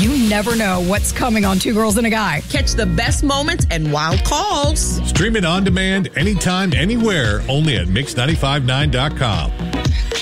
You never know what's coming on Two Girls and a Guy. Catch the best moments and wild calls. Stream it on demand anytime, anywhere, only at Mix959.com.